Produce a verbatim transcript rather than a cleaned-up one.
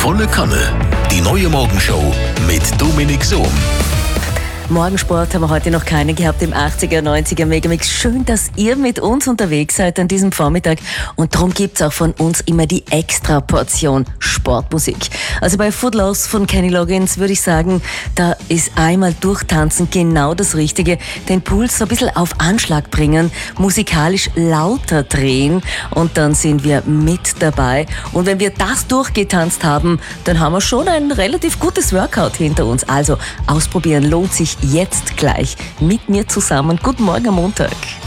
Volle Kanne. Die neue Morgenshow mit Dominik Sohm. Morgensport haben wir heute noch keine gehabt im achtziger, neunziger Megamix. Schön, dass ihr mit uns unterwegs seid an diesem Vormittag. Und darum gibt's auch von uns immer die extra Portion Sportmusik. Also bei Footloose von Kenny Loggins würde ich sagen, da ist einmal durchtanzen genau das Richtige. Den Puls so ein bisschen auf Anschlag bringen, musikalisch lauter drehen und dann sind wir mit dabei. Und wenn wir das durchgetanzt haben, dann haben wir schon ein relativ gutes Workout hinter uns. Also ausprobieren lohnt sich jetzt gleich mit mir zusammen. Guten Morgen am Montag.